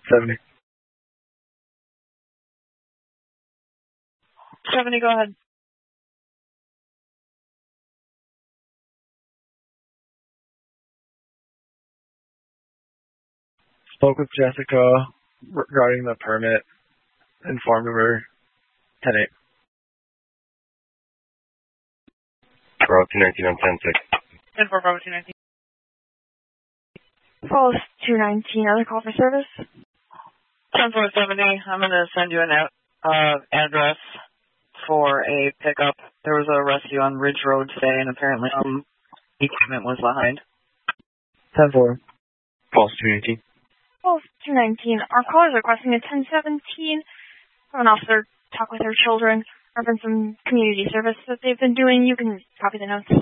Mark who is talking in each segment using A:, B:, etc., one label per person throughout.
A: 70.
B: 70, go ahead.
A: Spoke with Jessica regarding the permit. Informed her. 10-8.
C: Bravo 219 on 10-6.
B: 10-4, Bravo 219.
D: Falls 219, other call for service?
B: 10-4-70, I'm going to send you an address for a pickup. There was a rescue on Ridge Road today, and apparently equipment was behind.
A: 10-4.
C: False 219.
D: Falls 219, our caller is requesting a 1017. Have an officer talk with their children, reference some community service that they've been doing. You can copy the notes.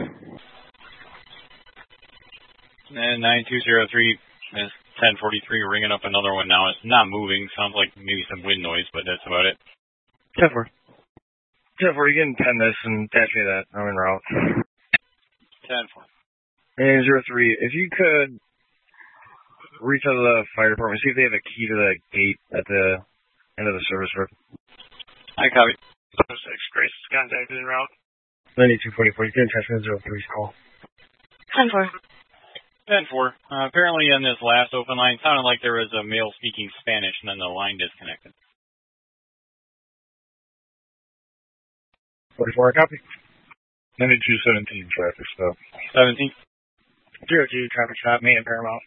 E: And 9203 is 1043, ringing up another one now. It's not moving. Sounds like maybe some wind noise, but that's about it.
A: 10-4. 10-4, you can pen this and patch me that. I'm en route.
E: 10-4.
A: And 03, if you could reach out to the fire department, see if they have a key to the gate at the end of the service road.
E: I copy.
F: 06, Grace is contacted en route.
A: 9244, you can attach me to 03's call.
D: 10-4.
E: 10-4. Apparently on this last open line, sounded like there was a male speaking Spanish, and then the line disconnected.
A: 44, copy.
F: 9217, traffic stop.
E: 17.
A: 02, traffic stop, main and Paramount.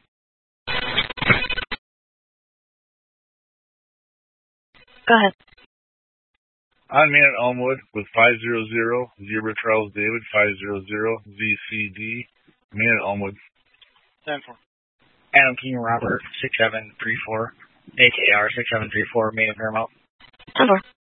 D: Go ahead.
F: On man at Elmwood with 500, Zebra Charles David, 500, ZCD, man at Elmwood.
E: 10-4.
A: Adam King Robert, 6734, AKR 6734, main and Paramount.
D: 10-4.